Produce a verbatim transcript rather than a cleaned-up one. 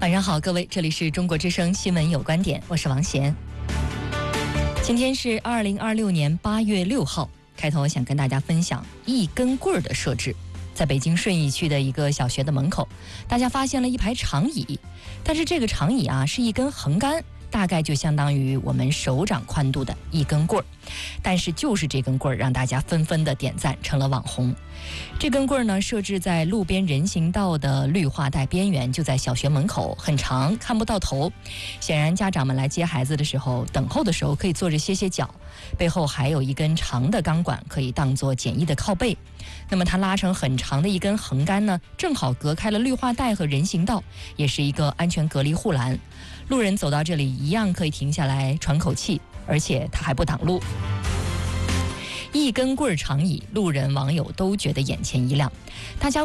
晚上好，各位，这里是中国之声新闻有观点，我是王贤。今天是二零二六年八月六号，开头想跟大家分享一根棍儿的设置。在北京顺义区的一个小学的门口，大家发现了一排长椅，但是这个长椅啊是一根横杆，大概就相当于我们手掌宽度的一根棍儿，但是就是这根棍儿让大家纷纷的点赞，成了网红。这根棍儿呢设置在路边人行道的绿化带边缘，就在小学门口，很长，看不到头。显然家长们来接孩子的时候，等候的时候可以坐着歇歇脚，背后还有一根长的钢管可以当作简易的靠背。那么它拉成很长的一根横杆呢，正好隔开了绿化带和人行道，也是一个安全隔离护栏。路人走到这里一样可以停下来喘口气，而且它还不挡路。一根棍儿长椅，路人网友都觉得眼前一亮。大家